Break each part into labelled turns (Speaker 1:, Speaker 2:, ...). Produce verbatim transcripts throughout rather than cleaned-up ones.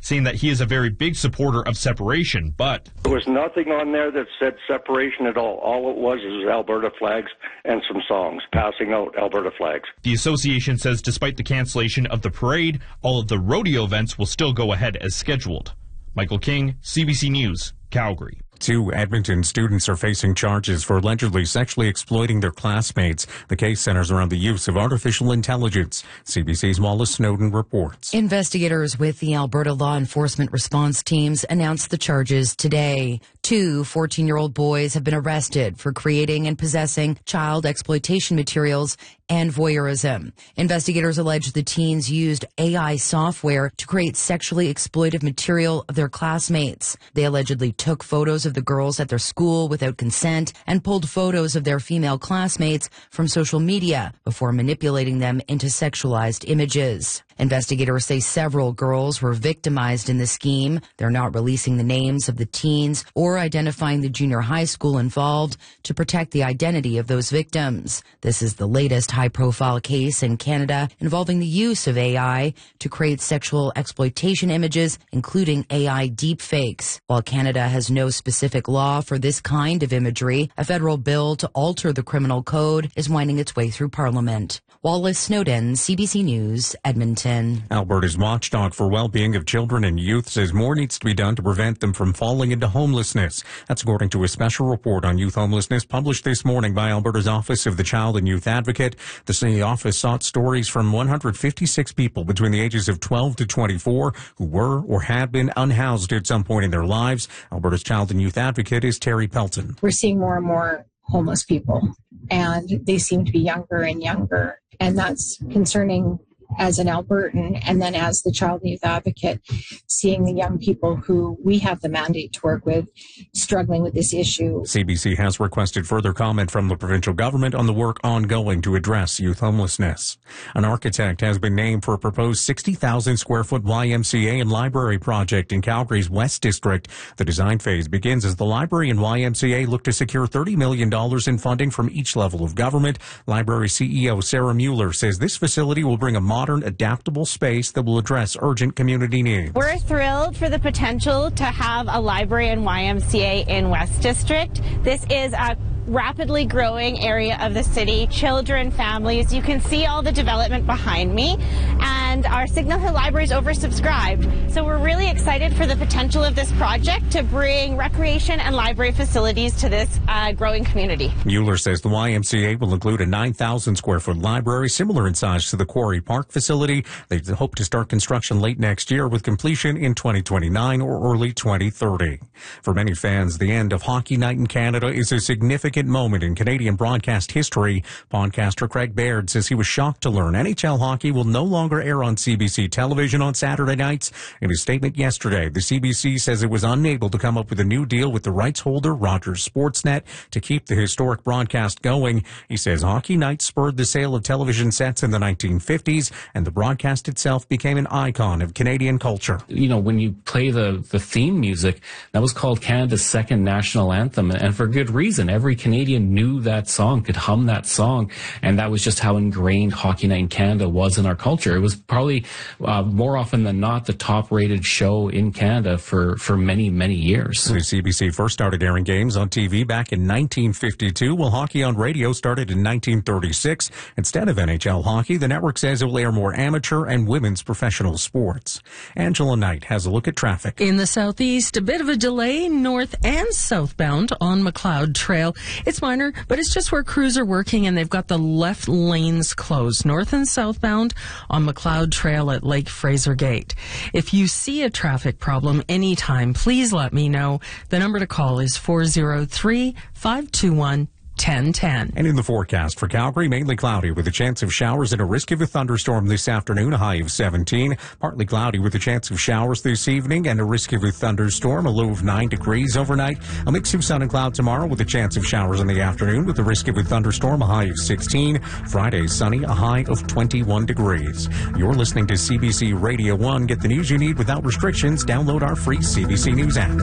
Speaker 1: saying that he is a very big supporter of separation, but
Speaker 2: there was nothing on there that said separation at all. All it was is Alberta flags and some songs, passing out Alberta flags.
Speaker 1: The association says despite the cancellation of the parade, all of the rodeo events will still go ahead as scheduled. Michael King, C B C News, Calgary.
Speaker 3: Two Edmonton students are facing charges for allegedly sexually exploiting their classmates. The case centers around the use of artificial intelligence. C B C's Wallace Snowden reports.
Speaker 4: Investigators with the Alberta Law Enforcement Response Teams announced the charges today. Two fourteen-year-old boys have been arrested for creating and possessing child exploitation materials and voyeurism. Investigators allege the teens used A I software to create sexually exploitive material of their classmates. They allegedly took photos of the girls at their school without consent and pulled photos of their female classmates from social media before manipulating them into sexualized images. Investigators say several girls were victimized in the scheme. They're not releasing the names of the teens or identifying the junior high school involved to protect the identity of those victims. This is the latest high-profile case in Canada involving the use of A I to create sexual exploitation images, including A I deepfakes. While Canada has no specific law for this kind of imagery, a federal bill to alter the criminal code is winding its way through Parliament. Wallace Snowden, C B C News, Edmonton.
Speaker 3: Alberta's watchdog for well-being of children and youth says more needs to be done to prevent them from falling into homelessness. That's according to a special report on youth homelessness published this morning by Alberta's Office of the Child and Youth Advocate. The city office sought stories from one hundred fifty-six people between the ages of twelve to twenty-four who were or had been unhoused at some point in their lives. Alberta's Child and Youth Advocate is Terry Pelton.
Speaker 5: We're seeing more and more homeless people, and they seem to be younger and younger. And that's concerning as an Albertan, and then as the Child and Youth Advocate, seeing the young people who we have the mandate to work with struggling with this issue.
Speaker 3: C B C has requested further comment from the provincial government on the work ongoing to address youth homelessness. An architect has been named for a proposed sixty thousand square foot Y M C A and library project in Calgary's West District. The design phase begins as the library and Y M C A look to secure thirty million dollars in funding from each level of government. Library C E O Sarah Mueller says this facility will bring a modern modern, adaptable space that will address urgent community needs.
Speaker 6: We're thrilled for the potential to have a library and Y M C A in West District. This is a rapidly growing area of the city. Children, families, you can see all the development behind me, and our Signal Hill Library is oversubscribed. So we're really excited for the potential of this project to bring recreation and library facilities to this uh, growing community.
Speaker 3: Mueller says the Y M C A will include a nine thousand square foot library, similar in size to the Quarry Park facility. They hope to start construction late next year with completion in twenty twenty-nine or early twenty thirty. For many fans, the end of Hockey Night in Canada is a significant moment in Canadian broadcast history. Podcaster Craig Baird says he was shocked to learn N H L hockey will no longer air on C B C television on Saturday nights. In his statement yesterday, the C B C says it was unable to come up with a new deal with the rights holder, Rogers Sportsnet, to keep the historic broadcast going. He says Hockey Night spurred the sale of television sets in the nineteen fifties, and the broadcast itself became an icon of Canadian culture.
Speaker 7: You know, when you play the, the theme music, that was called Canada's second national anthem, and for good reason. Every Canadian knew that song, could hum that song, and that was just how ingrained Hockey Night in Canada was in our culture. It was probably uh, more often than not the top-rated show in Canada for, for many, many years.
Speaker 3: The C B C first started airing games on T V back in nineteen fifty-two, while hockey on radio started in nineteen thirty-six. Instead of N H L hockey, the network says it will air more amateur and women's professional sports. Angela Knight has a look at traffic.
Speaker 8: In the southeast, a bit of a delay north and southbound on Macleod Trail. It's minor, but it's just where crews are working, and they've got the left lanes closed, north and southbound on Macleod Trail at Lake Fraser Gate. If you see a traffic problem anytime, please let me know. The number to call is four oh three, five two one, ten ten.
Speaker 3: And in the forecast for Calgary, mainly cloudy with a chance of showers and a risk of a thunderstorm this afternoon, a high of seventeen. Partly cloudy with a chance of showers this evening and a risk of a thunderstorm, a low of nine degrees overnight. A mix of sun and cloud tomorrow with a chance of showers in the afternoon with the risk of a thunderstorm, a high of sixteen. Friday, sunny, a high of twenty-one degrees. You're listening to C B C Radio one. Get the news you need without restrictions. Download our free C B C News app.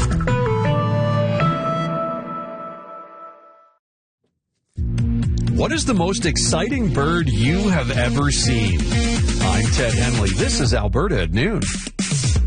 Speaker 9: What is the most exciting bird you have ever seen? I'm Ted Henley. This is Alberta at Noon.